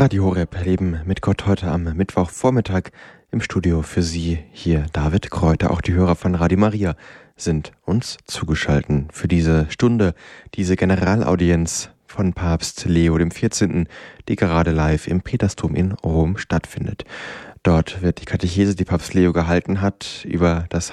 Radio Horeb, Leben mit Gott, heute am Mittwochvormittag im Studio für Sie hier David Kräuter. Auch die Hörer von Radio Maria sind uns zugeschaltet für diese Stunde, diese Generalaudienz von Papst Leo XIV., die gerade live im Petersdom in Rom stattfindet. Dort wird die Katechese, die Papst Leo gehalten hat, über das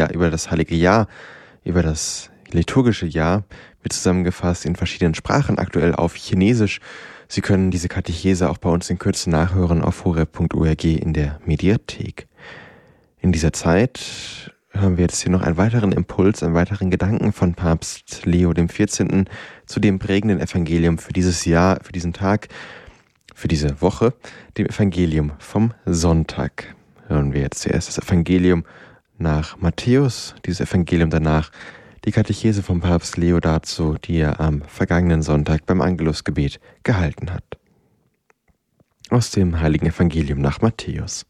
liturgische Jahr, wird zusammengefasst in verschiedenen Sprachen, aktuell auf Chinesisch. Sie können diese Katechese auch bei uns in Kürze nachhören auf horeb.org in der Mediathek. In dieser Zeit hören wir jetzt hier noch einen weiteren Impuls, einen weiteren Gedanken von Papst Leo XIV. Zu dem prägenden Evangelium für dieses Jahr, für diesen Tag, für diese Woche, dem Evangelium vom Sonntag. Hören wir jetzt zuerst das Evangelium nach Matthäus, dieses Evangelium danach die Katechese vom Papst Leo dazu, die er am vergangenen Sonntag beim Angelusgebet gehalten hat. Aus dem heiligen Evangelium nach Matthäus.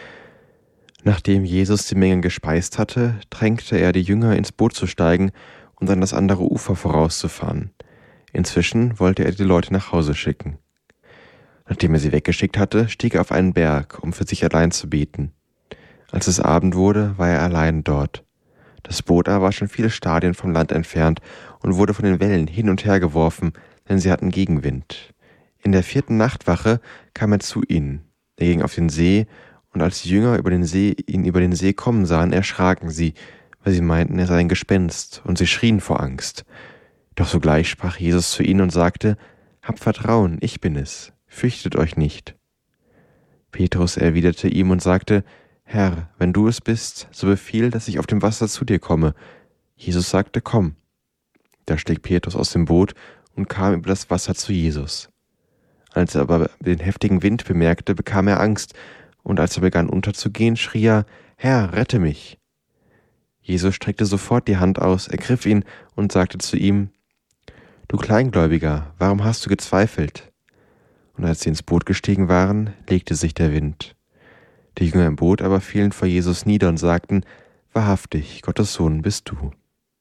Nachdem Jesus die Mengen gespeist hatte, drängte er die Jünger, ins Boot zu steigen und an das andere Ufer vorauszufahren. Inzwischen wollte er die Leute nach Hause schicken. Nachdem er sie weggeschickt hatte, stieg er auf einen Berg, um für sich allein zu beten. Als es Abend wurde, war er allein dort. Das Boot aber war schon viele Stadien vom Land entfernt und wurde von den Wellen hin und her geworfen, denn sie hatten Gegenwind. In der 4. Nachtwache kam er zu ihnen. Er ging auf den See, und als die Jünger ihn über den See kommen sahen, erschraken sie, weil sie meinten, er sei ein Gespenst, und sie schrien vor Angst. Doch sogleich sprach Jesus zu ihnen und sagte: Habt Vertrauen, ich bin es, fürchtet euch nicht. Petrus erwiderte ihm und sagte: Herr, wenn du es bist, so befiehl, dass ich auf dem Wasser zu dir komme. Jesus sagte: Komm. Da stieg Petrus aus dem Boot und kam über das Wasser zu Jesus. Als er aber den heftigen Wind bemerkte, bekam er Angst, und als er begann unterzugehen, schrie er: Herr, rette mich! Jesus streckte sofort die Hand aus, ergriff ihn und sagte zu ihm: Du Kleingläubiger, warum hast du gezweifelt? Und als sie ins Boot gestiegen waren, legte sich der Wind. Die Jünger im Boot aber fielen vor Jesus nieder und sagten: Wahrhaftig, Gottes Sohn bist du.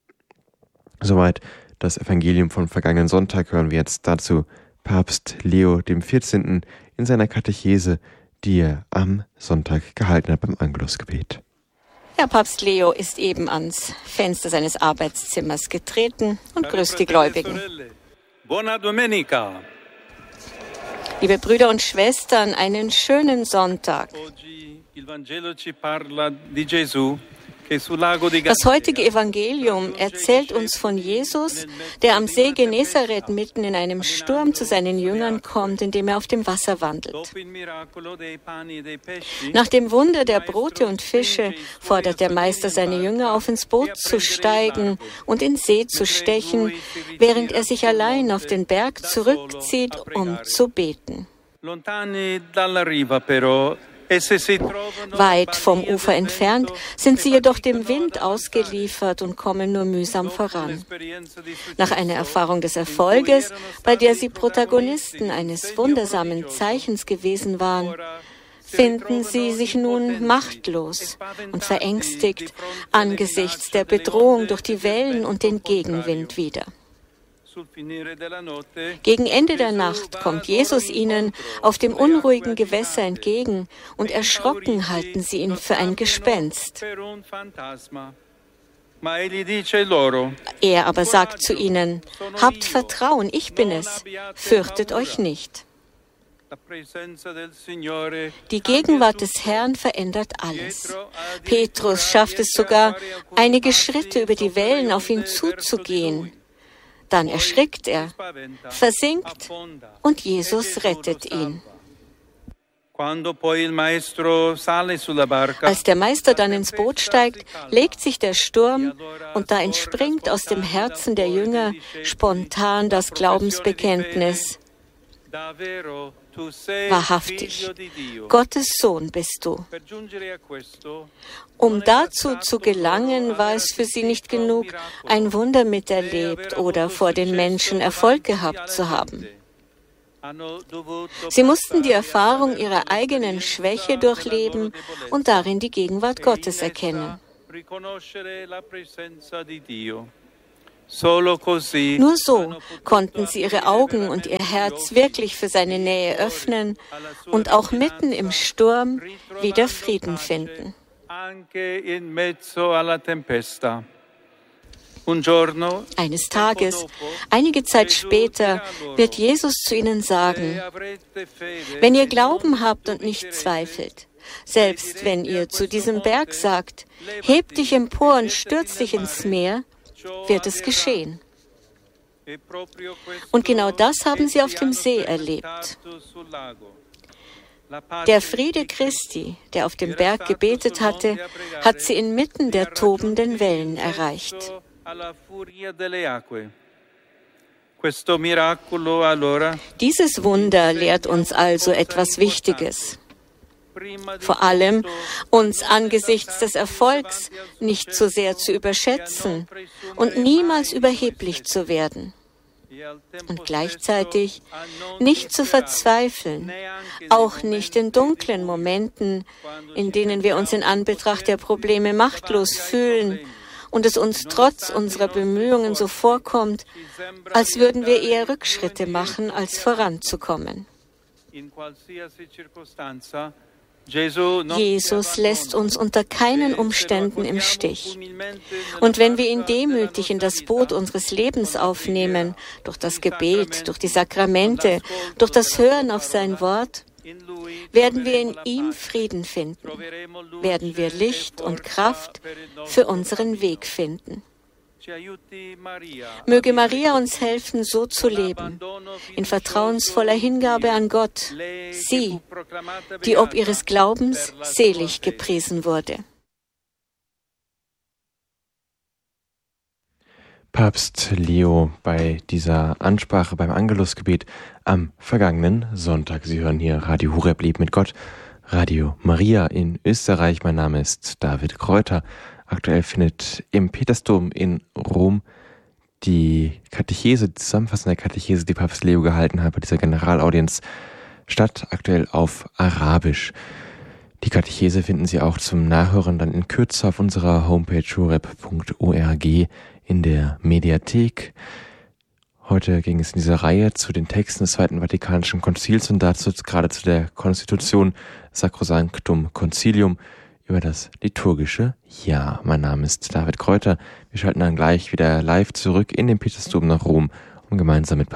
Soweit das Evangelium vom vergangenen Sonntag. Hören wir jetzt dazu Papst Leo XIV. In seiner Katechese, die er am Sonntag gehalten hat beim Angelusgebet. Herr Papst Leo ist eben ans Fenster seines Arbeitszimmers getreten und grüßt die Gläubigen. Buona domenica. Liebe Brüder und Schwestern, einen schönen Sonntag. Das heutige Evangelium erzählt uns von Jesus, der am See Genezareth mitten in einem Sturm zu seinen Jüngern kommt, indem er auf dem Wasser wandelt. Nach dem Wunder der Brote und Fische fordert der Meister seine Jünger auf, ins Boot zu steigen und in See zu stechen, während er sich allein auf den Berg zurückzieht, um zu beten. Weit vom Ufer entfernt sind sie jedoch dem Wind ausgeliefert und kommen nur mühsam voran. Nach einer Erfahrung des Erfolges, bei der sie Protagonisten eines wundersamen Zeichens gewesen waren, finden sie sich nun machtlos und verängstigt angesichts der Bedrohung durch die Wellen und den Gegenwind wieder. Gegen Ende der Nacht kommt Jesus ihnen auf dem unruhigen Gewässer entgegen und erschrocken halten sie ihn für ein Gespenst. Er aber sagt zu ihnen: Habt Vertrauen, ich bin es, fürchtet euch nicht. Die Gegenwart des Herrn verändert alles. Petrus schafft es sogar, einige Schritte über die Wellen auf ihn zuzugehen. Dann erschrickt er, versinkt und Jesus rettet ihn. Als der Meister dann ins Boot steigt, legt sich der Sturm und da entspringt aus dem Herzen der Jünger spontan das Glaubensbekenntnis: Wahrhaftig, Gottes Sohn bist du. Um dazu zu gelangen, war es für sie nicht genug, ein Wunder miterlebt oder vor den Menschen Erfolg gehabt zu haben. Sie mussten die Erfahrung ihrer eigenen Schwäche durchleben und darin die Gegenwart Gottes erkennen. Nur so konnten sie ihre Augen und ihr Herz wirklich für seine Nähe öffnen und auch mitten im Sturm wieder Frieden finden. Eines Tages, einige Zeit später, wird Jesus zu ihnen sagen: Wenn ihr Glauben habt und nicht zweifelt, selbst wenn ihr zu diesem Berg sagt, heb dich empor und stürz dich ins Meer, wird es geschehen. Und genau das haben sie auf dem See erlebt. Der Friede Christi, der auf dem Berg gebetet hatte, hat sie inmitten der tobenden Wellen erreicht. Dieses Wunder lehrt uns also etwas Wichtiges. Vor allem, uns angesichts des Erfolgs nicht zu sehr zu überschätzen und niemals überheblich zu werden. Und gleichzeitig nicht zu verzweifeln, auch nicht in dunklen Momenten, in denen wir uns in Anbetracht der Probleme machtlos fühlen und es uns trotz unserer Bemühungen so vorkommt, als würden wir eher Rückschritte machen, als voranzukommen. Jesus lässt uns unter keinen Umständen im Stich. Und wenn wir ihn demütig in das Boot unseres Lebens aufnehmen, durch das Gebet, durch die Sakramente, durch das Hören auf sein Wort, werden wir in ihm Frieden finden, werden wir Licht und Kraft für unseren Weg finden. Möge Maria uns helfen, so zu leben, in vertrauensvoller Hingabe an Gott, sie, die ob ihres Glaubens selig gepriesen wurde. Papst Leo bei dieser Ansprache beim Angelusgebet am vergangenen Sonntag. Sie hören hier Radio Horeb, Leben mit Gott, Radio Maria in Österreich. Mein Name ist David Kräuter. Aktuell findet im Petersdom in Rom die Katechese, die zusammenfassende Katechese, die Papst Leo gehalten hat bei dieser Generalaudienz statt, aktuell auf Arabisch. Die Katechese finden Sie auch zum Nachhören dann in Kürze auf unserer Homepage horeb.org in der Mediathek. Heute ging es in dieser Reihe zu den Texten des Zweiten Vatikanischen Konzils und dazu gerade zu der Konstitution Sacrosanctum Concilium über das liturgische Jahr. Mein Name ist David Kräuter. Wir schalten dann gleich wieder live zurück in den Petersdom nach Rom, um gemeinsam mit